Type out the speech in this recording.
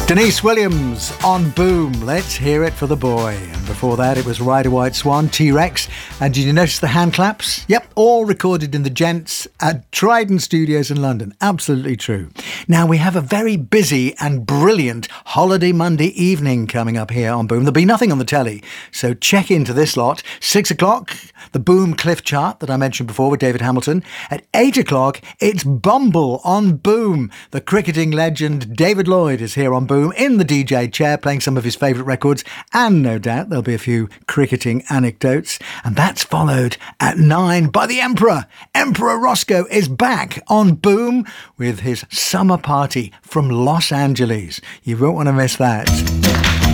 Denise Williams on Boom. Let's hear it for the boy. And before that, it was Ride a White Swan, T-Rex. And did you notice the hand claps? Yep, all recorded in the Gents at Trident Studios in London. Absolutely true. Now, we have a very busy and brilliant holiday Monday evening coming up here on Boom. There'll be nothing on the telly, so check into this lot. 6 o'clock, the Boom Cliff Chart that I mentioned before with David Hamilton. At 8 o'clock, it's Bumble on Boom. The cricketing legend David Lloyd is here on Boom in the DJ chair playing some of his favourite records, and no doubt there'll be a few cricketing anecdotes. And that's followed at 9 by the Emperor. Emperor Roscoe is back on Boom with his summer party from Los Angeles. You won't want to miss that.